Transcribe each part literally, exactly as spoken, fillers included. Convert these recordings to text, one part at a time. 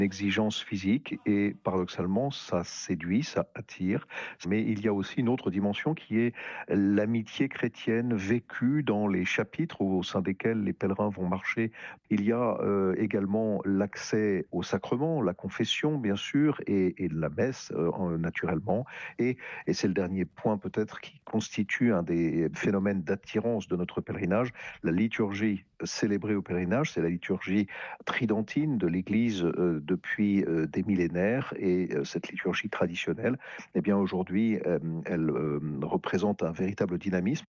exigence physique et paradoxalement ça séduit, ça attire. Mais il y a aussi une autre dimension qui est l'amitié chrétienne vécue dans les chapitres au sein desquels les pèlerins vont marcher. Il y a euh, également l'accès au sacrement, la confession bien sûr et, et la messe euh, naturellement. Et, et c'est le dernier point peut-être qui constitue un des phénomènes d'attirance de notre pèlerinage, la liturgie célébrée au pèlerinage, c'est la liturgie tridentine de l'Église euh, depuis euh, des millénaires et euh, cette liturgie traditionnelle, eh bien aujourd'hui, euh, elle euh, représente un véritable dynamisme.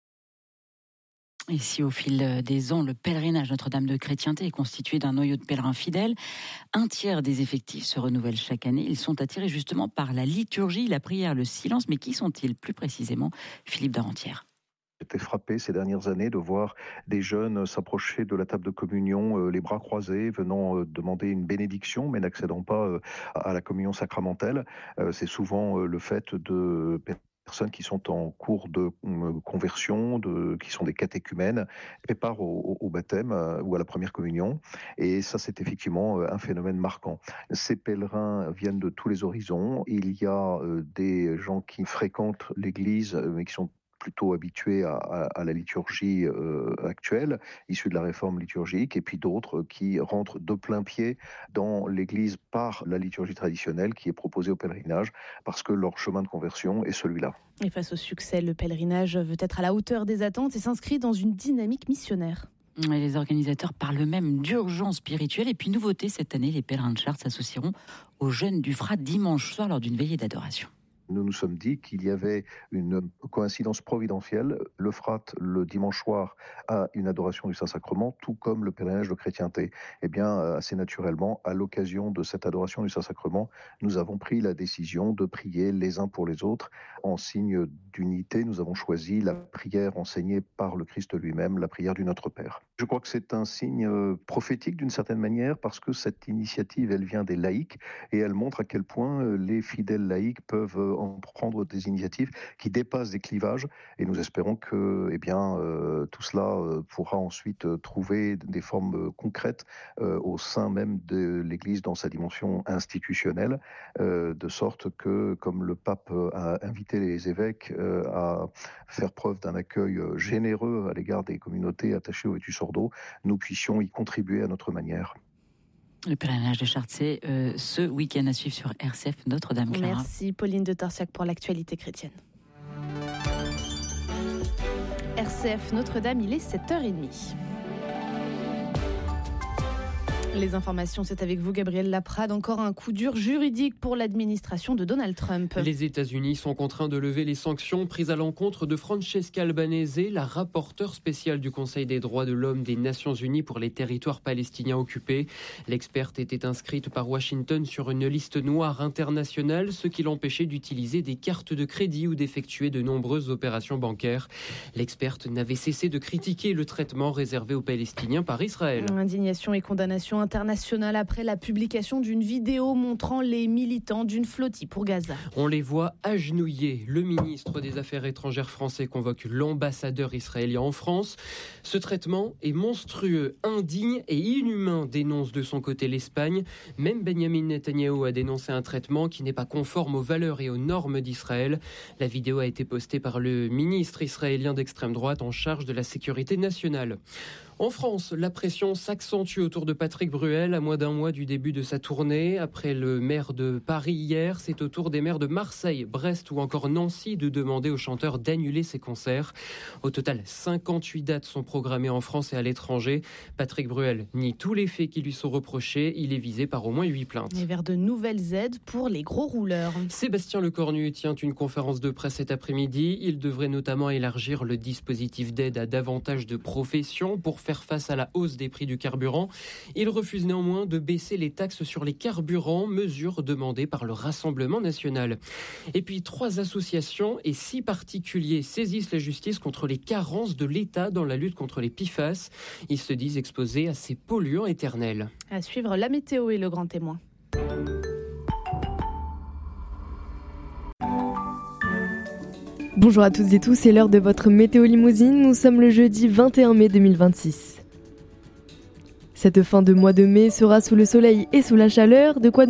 Et si au fil des ans, le pèlerinage Notre-Dame de Chrétienté est constitué d'un noyau de pèlerins fidèles, un tiers des effectifs se renouvellent chaque année. Ils sont attirés justement par la liturgie, la prière, le silence. Mais qui sont-ils plus précisément, Philippe Darentière? J'étais frappé ces dernières années de voir des jeunes s'approcher de la table de communion, euh, les bras croisés, venant euh, demander une bénédiction, mais n'accédant pas euh, à la communion sacramentelle. Euh, c'est souvent euh, le fait de personnes qui sont en cours de euh, conversion, de, qui sont des catéchumènes, préparent au, au, au baptême euh, ou à la première communion. Et ça, c'est effectivement euh, un phénomène marquant. Ces pèlerins viennent de tous les horizons. Il y a euh, des gens qui fréquentent l'église, euh, mais qui sont plutôt habitués à, à, à la liturgie euh, actuelle, issue de la réforme liturgique, et puis d'autres qui rentrent de plein pied dans l'Église par la liturgie traditionnelle qui est proposée au pèlerinage, parce que leur chemin de conversion est celui-là. Et face au succès, le pèlerinage veut être à la hauteur des attentes et s'inscrit dans une dynamique missionnaire. Et les organisateurs parlent même d'urgence spirituelle. Et puis nouveauté, cette année, les pèlerins de Chartres s'associeront aux jeunes du Frat dimanche soir lors d'une veillée d'adoration. Nous nous sommes dit qu'il y avait une coïncidence providentielle. Le Frat, le dimanche soir, a une adoration du Saint-Sacrement, tout comme le pèlerinage de chrétienté. Eh bien, assez naturellement, à l'occasion de cette adoration du Saint-Sacrement, nous avons pris la décision de prier les uns pour les autres. En signe d'unité, nous avons choisi la prière enseignée par le Christ lui-même, la prière du Notre Père. Je crois que c'est un signe prophétique d'une certaine manière, parce que cette initiative, elle vient des laïcs, et elle montre à quel point les fidèles laïcs peuvent en prendre des initiatives qui dépassent des clivages, et nous espérons que eh bien, euh, tout cela euh, pourra ensuite euh, trouver des formes euh, concrètes euh, au sein même de l'Église dans sa dimension institutionnelle, euh, de sorte que, comme le pape a invité les évêques euh, à faire preuve d'un accueil généreux à l'égard des communautés attachées au Vetus Ordo, nous puissions y contribuer à notre manière. Le pèlerinage de Chartres, c'est euh, ce week-end à suivre sur R C F Notre-Dame. Clara. Merci Pauline de Torsiac pour l'actualité chrétienne. R C F Notre-Dame, il est sept heures trente. Les informations, c'est avec vous, Gabriel Laprade. Encore un coup dur juridique pour l'administration de Donald Trump. Les États-Unis sont contraints de lever les sanctions prises à l'encontre de Francesca Albanese, la rapporteure spéciale du Conseil des droits de l'homme des Nations Unies pour les territoires palestiniens occupés. L'experte était inscrite par Washington sur une liste noire internationale, ce qui l'empêchait d'utiliser des cartes de crédit ou d'effectuer de nombreuses opérations bancaires. L'experte n'avait cessé de critiquer le traitement réservé aux Palestiniens par Israël. Indignation et condamnation internationale après la publication d'une vidéo montrant les militants d'une flottille pour Gaza. On les voit agenouillés. Le ministre des Affaires étrangères français convoque l'ambassadeur israélien en France. Ce traitement est monstrueux, indigne et inhumain, dénonce de son côté l'Espagne. Même Benjamin Netanyahou a dénoncé un traitement qui n'est pas conforme aux valeurs et aux normes d'Israël. La vidéo a été postée par le ministre israélien d'extrême droite en charge de la sécurité nationale. En France, la pression s'accentue autour de Patrick Bruel à moins d'un mois du début de sa tournée. Après le maire de Paris hier, c'est au tour des maires de Marseille, Brest ou encore Nancy de demander au chanteur d'annuler ses concerts. Au total, cinquante-huit dates sont programmées en France et à l'étranger. Patrick Bruel nie tous les faits qui lui sont reprochés. Il est visé par au moins huit plaintes. Et vers de nouvelles aides pour les gros rouleurs. Sébastien Lecornu tient une conférence de presse cet après-midi. Il devrait notamment élargir le dispositif d'aide à davantage de professions pour faire face à la hausse des prix du carburant. Il refuse néanmoins de baisser les taxes sur les carburants, mesure demandée par le Rassemblement national. Et puis, trois associations et six particuliers saisissent la justice contre les carences de l'État dans la lutte contre les P F A S. Ils se disent exposés à ces polluants éternels. À suivre, la météo est le grand témoin. Bonjour à toutes et tous, c'est l'heure de votre météo limousine. Nous sommes le jeudi vingt et un mai deux mille vingt-six. Cette fin de mois de mai sera sous le soleil et sous la chaleur, de quoi